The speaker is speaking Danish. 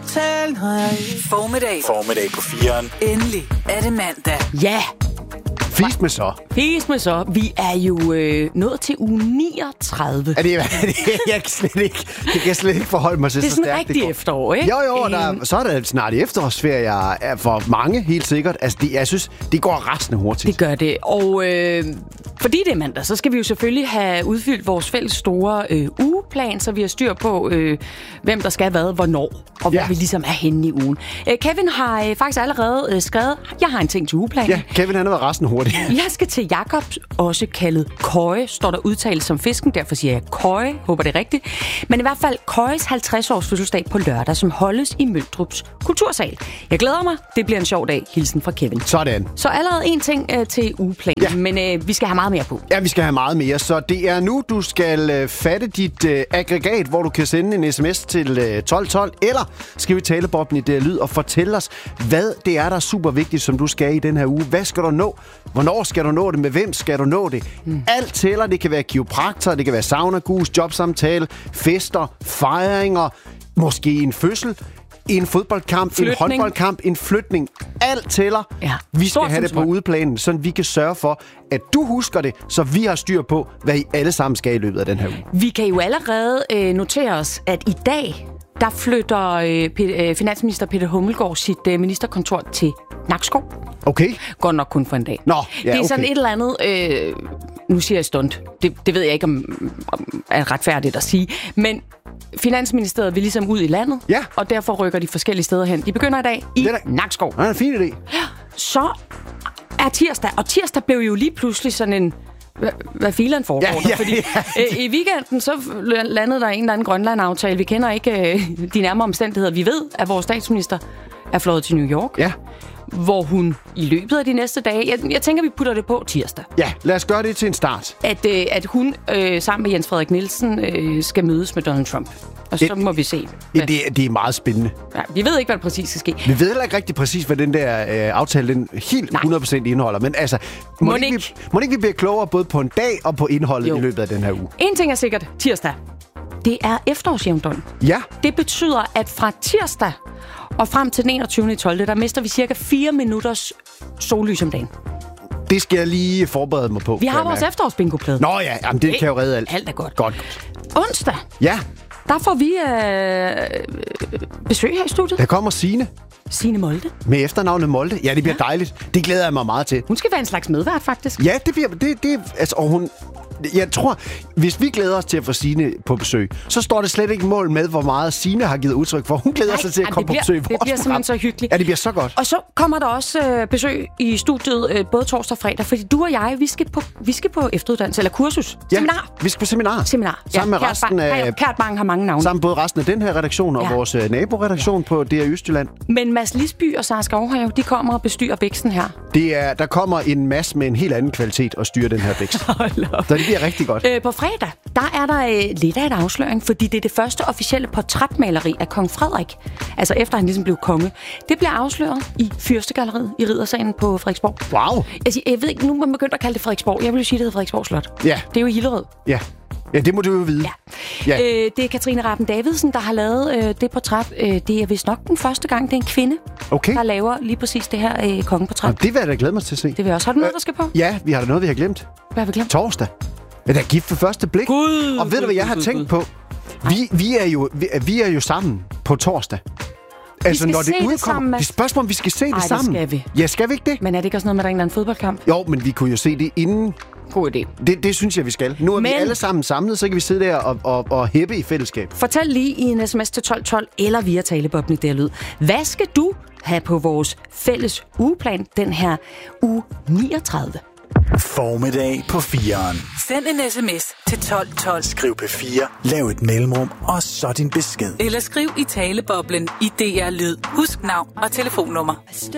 tale, nej. Formiddag på 4'eren. Endelig er det mandag. Ja, Fis med så. Vi er jo nået til uge 39. Det kan jeg slet ikke forholde mig til. Det er så sådan stærkt rigtig efterår, ikke? Jo, så er der snart efterårsferie for mange, helt sikkert. Altså, jeg synes, det går rasende hurtigt. Det gør det. Og fordi det er mandag, så skal vi jo selvfølgelig have udfyldt vores fælles store ugeplan, så vi har styr på, hvem der skal hvad, hvornår, og hvor vi ligesom er henne i ugen. Kevin har faktisk allerede skrevet, jeg har en ting til ugeplanen. Ja, Kevin han har været rasende hurtigt. Jeg skal til Jakob, også kaldet Køje, står der udtalt som fisken, derfor siger jeg Køje, håber det er rigtigt. Men i hvert fald Køjes 50-års fødselsdag på lørdag, som holdes i Møldrups Kultursal. Jeg glæder mig, det bliver en sjov dag. Hilsen fra Kevin. Sådan. Så allerede en ting til ugeplanen, men vi skal have meget mere på. Ja, vi skal have meget mere, så det er nu, du skal fatte dit aggregat, hvor du kan sende en sms til 1212, eller skrive i talebobben i det lyd og fortælle os, hvad det er, der er super vigtigt, som du skal i den her uge. Hvad skal du nå? Hvornår skal du nå det? Med hvem skal du nå det? Alt tæller. Det kan være kiropraktor, det kan være saunagus, jobsamtale, fester, fejringer, måske en fødsel, en fodboldkamp, en håndboldkamp, en flytning. Alt tæller. Ja. Vi skal have det på udeplanen, så vi kan sørge for, at du husker det, så vi har styr på, hvad I alle sammen skal i løbet af den her uge. Vi kan jo allerede notere os, at i dag, der flytter finansminister Peter Hummelgaard sit ministerkontor til Nakskov. Okay. Går nok kun for en dag. Nå, ja, det er sådan et eller andet, nu siger jeg stunt, det ved jeg ikke, om er retfærdigt at sige, men Finansministeriet vil ligesom ud i landet, og derfor rykker de forskellige steder hen. De begynder i dag i Nakskov. Det er en fin idé. Så er tirsdag, og tirsdag blev jo lige pludselig sådan en... Hvad filen foregår der? Fordi i weekenden så landede der en eller anden Grønland-aftale. Vi kender ikke de nærmere omstændigheder. Vi ved, at vores statsminister er fløjet til New York. Ja. Hvor hun i løbet af de næste dage... Jeg tænker, vi putter det på tirsdag. Ja, lad os gøre det til en start. At hun sammen med Jens Frederik Nielsen skal mødes med Donald Trump. Og så må vi se. Det er meget spændende. Ja, vi ved ikke, hvad det præcis skal ske. Vi ved heller ikke rigtig præcis, hvad den der aftale den helt 100% indeholder. Men altså, må ikke vi bliver klogere både på en dag og på indholdet i løbet af den her uge? En ting er sikkert. Tirsdag. Det er efterårsjævndøgn. Ja. Det betyder, at fra tirsdag og frem til den 21.12., der mister vi cirka 4 minutters sollys om dagen. Det skal jeg lige forberede mig på. Vi har vores efterårsbingoplade. Nå ja, jamen det kan jo redde alt. Alt er godt. Godt. Onsdag. Ja. Der får vi besøg her i studiet. Der kommer Signe. Signe Molde. Med efternavnet Molde. Ja, det bliver dejligt. Det glæder jeg mig meget til. Hun skal være en slags medvært, faktisk. Ja, det bliver... Altså, og hun... Jeg tror, hvis vi glæder os til at få Signe på besøg, så står det slet ikke mål med, hvor meget Signe har givet udtryk for. Hun glæder sig til at komme på besøg i vores program. Det bliver simpelthen så hyggeligt. Ja, det bliver så godt. Og så kommer der også besøg i studiet både torsdag og fredag, fordi du og jeg, vi skal på efteruddannelse, eller kursus. Ja, seminar. Vi skal på seminar. Sammen med resten af... Kært Bang har mange navne. Sammen både resten af den her redaktion og vores naboredaktion på DR Østjylland. Men Mads Lisby og Sara Skovhave, de kommer og bestyrer bæksen her. Der kommer en masse med en helt anden kvalitet at styre den her bæks. Så det bliver rigtig godt. På fredag, der er der lidt af et afsløring, fordi det er det første officielle portrætmaleri af kong Frederik. Altså efter han ligesom blev konge. Det bliver afsløret i Fyrstegalleriet i Riddersalen på Frederiksborg. Wow! Altså, jeg ved ikke, nu er man begyndt at kalde det Frederiksborg. Jeg vil jo sige, det hedder Frederiksborg Slot. Ja. Det er jo i Hillerød. Ja. Ja, det må du jo vide. Ja. Det er Katrine Rappen Davidsen, der har lavet det portræt. Det er vist nok den første gang, det er en kvinde, der laver lige præcis det her kongeportræt. Det vil jeg da glæde mig til at se. Det vil jeg også. Har du noget, der skal på? Ja, vi har da noget, vi har glemt. Hvad har vi glemt? Torsdag. Ja, der er gift for første blik. Gud, og ved du, hvad jeg har tænkt på? Vi er jo sammen på torsdag. Altså, når det udkommer. Det er spørgsmål, om vi skal se det sammen. Det skal vi. Ja, skal vi ikke det? Men er det ikke også noget med, der er en eller anden fodboldkamp? Jo, men vi kunne jo se det inden. God idé. Det synes jeg, vi skal. Nu er vi alle sammen samlet, så kan vi sidde der og hæppe i fællesskab. Fortæl lige i en sms til 1212 eller via talebobben i der lyd. Hvad skal du have på vores fælles ugeplan den her uge 39? Formiddag på 4'eren. Send en sms til 1212. Skriv P4, lav et mellemrum, og så din besked. Eller skriv i taleboblen i DR Lyd. Husk navn og telefonnummer.